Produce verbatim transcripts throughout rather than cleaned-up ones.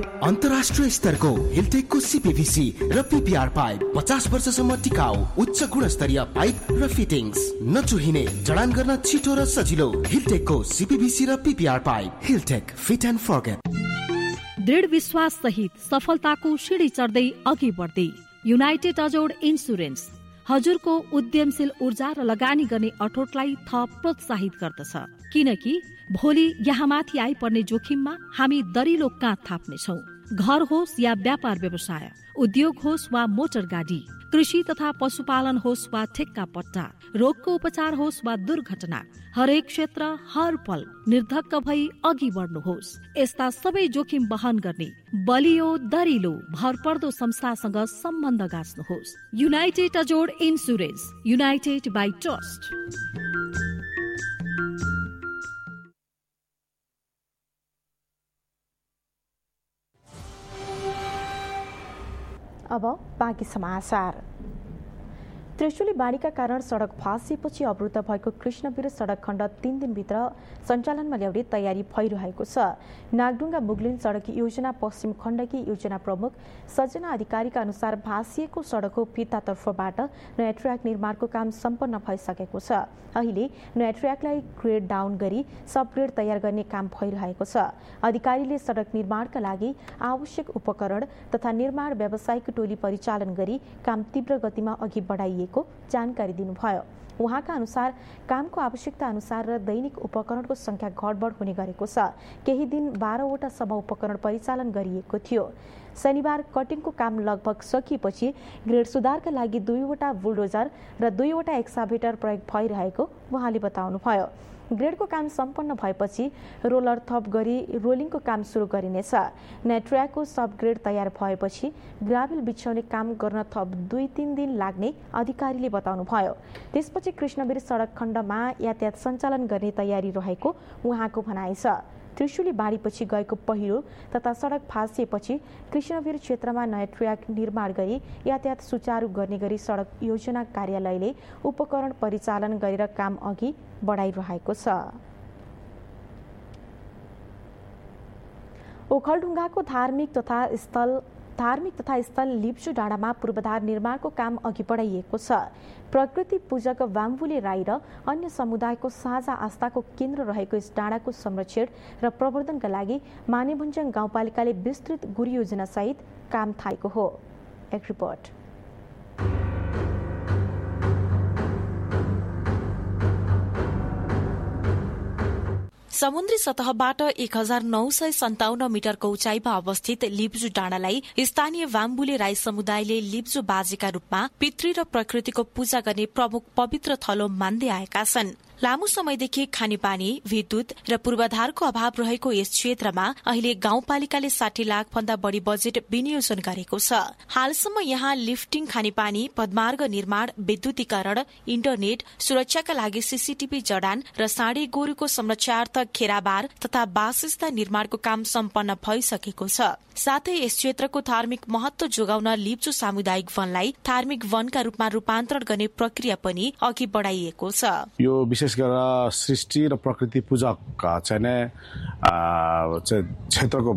अन्तर्राष्ट्रिय स्तरको हिलटेकको सीपीभीसी र पीपीआर पाइप पचास वर्षसम्म टिकाउ उच्च गुणस्तरीय पाइप र फिटिङ्स, नचुहिने, जडान गर्न छिटो र सजिलो। हिलटेकको सीपीभीसी र PPR pipe. हिलटेक, fit and forget. दृढ विश्वास सहित सफलताको सिँढी चढ्दै अघि बढ्दै युनाइटेड अजोड इन्सुरेन्स हजुरको उद्यमशील ऊर्जा र लगानी गर्ने अठोटलाई थप प्रोत्साहित गर्दछ, किनकि भोलि यहाँ माथि आइपर्ने जोखिममा हामी दरिलो काँध थाप्नेछौ। घर होस् या व्यापार व्यवसाय, उद्योग होस् वा मोटर गाडी, कृषि तथा पशुपालन होस् वा ठेक्का पट्टा, रोगको उपचार होस् वा दुर्घटना, हरेक क्षेत्र हर पल निर्धक्क भई अघि बढ्नुहोस्। यस्ता सबै जोखिम वहन गर्ने बलियो दरिलो भरपर्दो संस्थासँग सम्बन्ध गाँच्नुहोस्। United अजोड insurance, United by trust. अब बाँकी समाचार। त्रिशुली बाढीका कारण सडक भाँसिएपछि अवरुद्ध भएको कृष्णवीर सडक खण्ड तीन दिनभित्र सञ्चालनमा ल्याउने तयारी भइरहेको छ। नागडुङ्गा मुगलिन सडक योजना पश्चिम खण्डकी योजना प्रमुख सजना अधिकारीका अनुसार भाँसिएको सडकको भित्तातर्फबाट नयाँ ट्र्याक निर्माणको काम सम्पन्न भइसकेको छ। अहिले नयाँ ट्र्याकलाई ग्रेड डाउन गरी सबग्रेड तयार गर्ने काम भइरहेको छ। अधिकारीले सडक निर्माणका लागि आवश्यक उपकरण तथा निर्माण व्यावसायिक टोली परिचालन गरी काम तीव्र गतिमा अघि बढाइएको जानकारी दिनुभयो। उहाँका अनुसार कामको आवश्यकता अनुसार र दैनिक उपकरणको संख्या घटबढ हुने गरेको छ। केही दिन बाह्रवटा सम्म उपकरण परिचालन गरिएको थियो। शनिबार कटिङको काम लगभग सकिएपछि ग्रेड सुधारका लागि दुईवटा बुलडोजर र दुईवटा एक्साभेटर प्रयोग भइरहेको उहाँले बताउनुभयो। ग्रेडको काम सम्पन्न भएपछि रोलर थप गरी रोलिङको काम सुरु गरिनेछ। नयाँ ट्र्याकको सब ग्रेड तयार भएपछि ग्राभेल बिछ्याउने काम गर्न थप दुई तीन दिन लाग्ने अधिकारीले बताउनुभयो। त्यसपछि कृष्णवीर सडक खण्डमा यातायात सञ्चालन गर्ने तयारी रहेको उहाँको भनाइ छ। त्रिशुली बाढीपछि गएको पहिरो तथा सडक भाँसिएपछि कृष्णवीर क्षेत्रमा नयाँ ट्र्याक निर्माण गरी यातायात सुचारू गर्ने गरी सडक योजना कार्यालयले उपकरण परिचालन गरेर काम अघि बढाइरहेको छ। ओखलढुङ्गाको धार्मिक तथा स्थल धार्मिक तथा स्थल लिप्चु डाँडामा पूर्वाधार निर्माणको काम अघि बढाइएको छ। प्रकृति पूजक वाम्बुले राई र अन्य समुदायको साझा आस्थाको केन्द्र रहेको यस डाँडाको संरक्षण र प्रवर्धनका लागि मानेभञ्ज्याङ गाउँपालिकाले विस्तृत गुरुयोजना सहित काम थालेको हो। एक रिपोर्ट। समुद्री सतहबाट एक हजार नौ सय सन्ताउन्न मिटरको उचाइमा अवस्थित लिब्जु डाँडालाई स्थानीय वाम्बुले राई समुदायले लिब्जु बाजेका रूपमा पितृ र प्रकृतिको पूजा गर्ने प्रमुख पवित्र थलो मान्दै आएका छन्। लामो समयदेखि खानेपानी, विद्युत र पूर्वाधारको अभाव रहेको यस क्षेत्रमा अहिले गाउँपालिकाले साठी लाख भन्दा बढ़ी बजेट विनियोजन गरेको छ। हालसम्म यहाँ लिफ्टिङ, खानेपानी, पदमार्ग निर्माण, विद्युतीकरण, इन्टरनेट, सुरक्षाका लागि सीसीटीभी जडान र साँडे गोरुको संरक्षणार्थ घेराबार तथा वासस्थान निर्माणको काम सम्पन्न भइसकेको छ। साथै यस क्षेत्रको धार्मिक महत्व जोगाउन लिब्चु सामुदायिक वनलाई धार्मिक वनका रूपमा रूपान्तरण गर्ने प्रक्रिया पनि अघि बढाइएको छ। यो विशेष गरेर सृष्टि र प्रकृति पूजक चाहिँ क्षेत्रको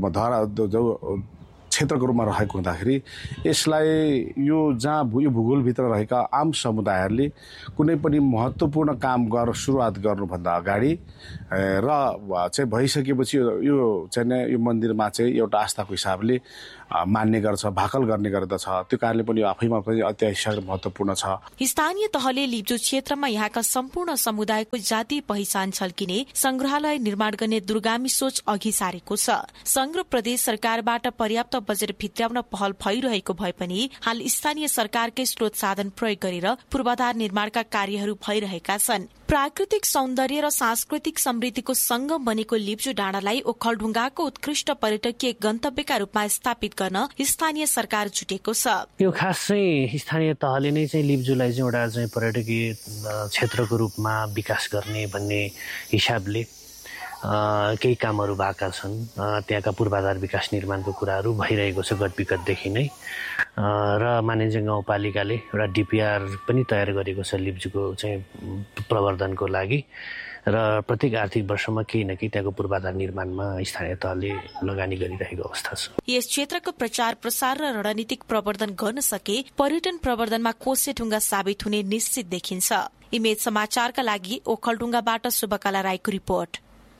क्षेत्रको रूपमा रहेको हुँदाखेरि यसलाई यो जहाँ यो भूगोलभित्र रहेका आम समुदायहरूले कुनै पनि महत्त्वपूर्ण काम गरेर सुरुवात गर्नुभन्दा अगाडि र चाहिँ भइसकेपछि यो चाहिँ यो मन्दिरमा चाहिँ एउटा आस्थाको हिसाबले मान्ने गर्छ, भाकल गर्ने गर्दछ। त्यो कारणले पनि आफैमा पनि अत्यावश्यक महत्त्वपूर्ण छ। स्थानीय तहले लिब्जु क्षेत्रमा यहाँका सम्पूर्ण समुदायको जातीय पहिचान झल्किने संग्रहालय निर्माण गर्ने दूरगामी सोच अघि सारेको छ। संघ र प्रदेश सरकारबाट पर्याप्त बजेट भित्र्याउन पहल भइरहेको भए पनि हाल स्थानीय सरकारकै स्रोत साधन प्रयोग गरेर पूर्वाधार निर्माणका कार्यहरू भइरहेका छन्। प्राकृतिक सौन्दर्य र सांस्कृतिक समृद्धिको संगम बनेको लिब्जु डाँडालाई ओखलढुङ्गाको उत्कृष्ट पर्यटकीय गन्तव्यका रूपमा स्थापित गर्न स्थानीय सरकार जुटेको छ। यो खास चाहिँ स्थानीय तहले नै चाहिँ लिब्जुलाई चाहिँ एउटा चाहिँ पर्यटकीय क्षेत्रको रूपमा विकास गर्ने भन्ने हिसाबले केही कामहरू भएका छन्। त्यहाँका पूर्वाधार विकास निर्माणको कुराहरू भइरहेको छ गत विगतदेखि नै र मानेभञ्ज्याङ गाउँपालिकाले एउटा डिपिआर पनि तयार गरेको छ लिब्जुको चाहिँ प्रवर्धनको लागि र प्रत्येक आर्थिक वर्षमा केही न केही त्यहाँको पूर्वाधार निर्माणमा स्थानीय तहले लगानी गरिरहेको अवस्था छ। यस क्षेत्रको प्रचार प्रसार र रणनीतिक प्रवर्धन गर्न सके पर्यटन प्रवर्धनमा कोसेढुङ्गा साबित हुने निश्चित देखिन्छ। इमेज समाचारका लागि ओखलढुङ्गाबाट शुभकला राईको रिपोर्ट।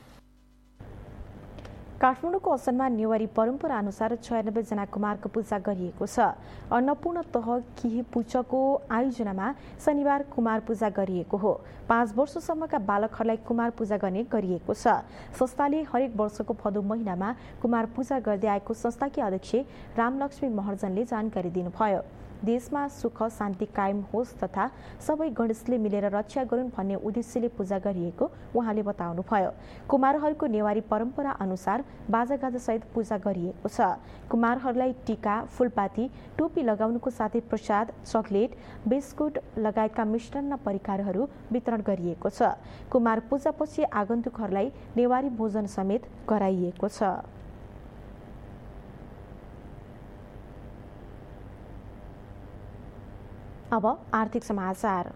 काठमाडौँको असनमा नेवारी परम्परा अनुसार छयानब्बे जना कुमारको पूजा गरिएको छ। अन्नपूर्ण तह किही पुचको आयोजनामा शनिबार कुमार पूजा गरिएको हो। पाँच वर्षसम्मका बालकहरूलाई कुमार पूजा गर्ने गरिएको छ। संस्थाले हरेक वर्षको भदौ महिनामा कुमार पूजा गर्दै आएको संस्थाकी अध्यक्ष रामलक्ष्मी महर्जनले जानकारी दिनुभयो। देशमा सुख शान्ति कायम होस् तथा सबै गणेशले मिलेर रक्षा गरून् भन्ने उद्देश्यले पूजा गरिएको उहाँले बताउनुभयो। कुमारहरूको नेवारी परम्परा अनुसार बाजागाजा सहित पूजा गरिएको छ। कुमारहरूलाई टीका, फूलपाती, टोपी लगाउनुको साथै प्रसाद, चकलेट, बिस्कुट लगायतका मिष्टान्न परिकारहरू वितरण गरिएको छ। कुमार पूजापछि आगन्तुकहरूलाई नेवारी भोजन समेत गराइएको छ। अब आर्थिक समाचार।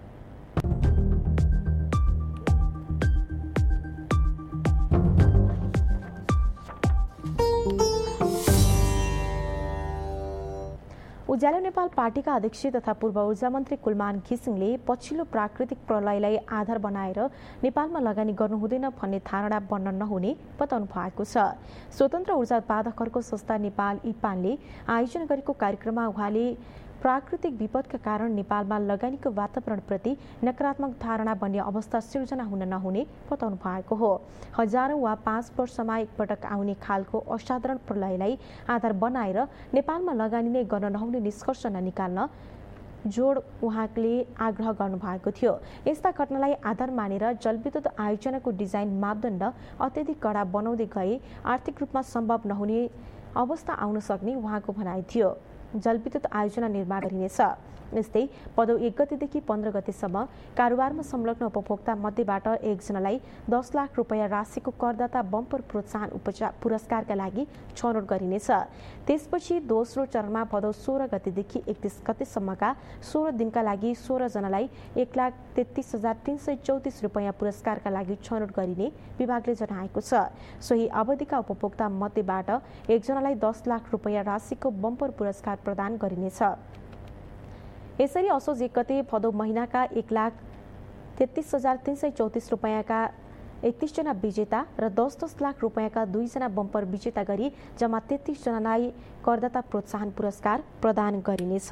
उज्यालो नेपाल पार्टीका अध्यक्ष तथा पूर्व ऊर्जा मन्त्री कुलमान घिसिङले पछिल्लो प्राकृतिक प्रलयलाई आधार बनाएर नेपालमा लगानी गर्नु हुँदैन भन्ने धारणा बन्न नहुने बताउनु भएको छ। स्वतन्त्र ऊर्जा उत्पादकहरूको संस्था नेपाल इपानले आयोजना गरेको कार्यक्रममा उहाँले प्राकृतिक विपदका कारण नेपालमा लगानीको वातावरणप्रति नकारात्मक धारणा बन्ने अवस्था सिर्जना हुन नहुने बताउनु भएको हो। हजारौं वा पाँच वर्षमा एकपटक आउने खालको असाधारण प्रलयलाई आधार बनाएर नेपालमा लगानी नै गर्न नहुने निष्कर्ष ननिकाल्न जोड उहाँले आग्रह गर्नुभएको थियो। यस्ता घटनालाई आधार मानेर जलविद्युत आयोजनाको डिजाइन मापदण्ड अत्यधिक कडा बनाउँदै गए आर्थिक रूपमा सम्भव नहुने अवस्था आउन सक्ने उहाँको भनाइ थियो। जलविद्युत आयोजना निर्माण गरिनेछ। यस्तै भदौ एक गतेदेखि पन्ध्र गतेसम्म कारोबारमा संलग्न उपभोक्ता मध्येबाट एकजनालाई दस लाख रुपियाँ राशिको करदाता बम्पर प्रोत्साहन पुरस्कारका लागि छनौट गरिनेछ। त्यसपछि दोस्रो चरणमा भदौ सोह्र गतेदेखि एकतीस गतेसम्मका सोह्र दिनका लागि सोह्र जनालाई एक लाख तेत्तीस हजार तीन सय चौतिस रुपियाँ पुरस्कारका लागि छनौट गरिने विभागले जनाएको छ। सोही अवधिका उपभोक्ता मध्येबाट एकजनालाई दस लाख रुपियाँ राशिको बम्पर पुरस्कार प्रदान गरिनेछ। यसरी असोज एक गते भदौ महिनाका एक लाख तेत्तीस हजार तीन सय चौतिस रुपियाँका एकतीस जना विजेता र दस दस लाख रुपियाँका दुईजना बम्पर विजेता गरी जम्मा तेत्तीस जनालाई करदाता प्रोत्साहन पुरस्कार प्रदान गरिनेछ।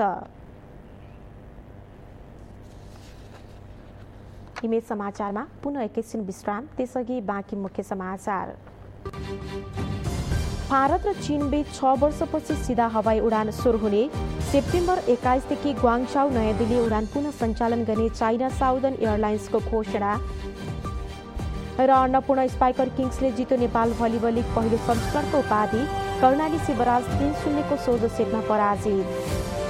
इमेज समाचारमा पुनः एकैछिन विश्राम, त्यसअघि बाँकी मुख्य समाचार। भारत र चीन बीच छ वर्षपछि सीधा हवाई उडान सुरु हुने। सेप्टेम्बर एक्काइसदेखि ग्वाङझाउ नयाँ दिल्ली उडान पुनः सञ्चालन गर्ने चाइना साउदर्न एयरलाइन्सको घोषणा। र अन्नपूर्ण स्पाइकर किङ्सले जित्यो नेपाल भलिबल लिग पहिलो संस्करणको उपाधि। कर्णाली शिवराज तीन शून्यको सोझो सेटमा पराजित।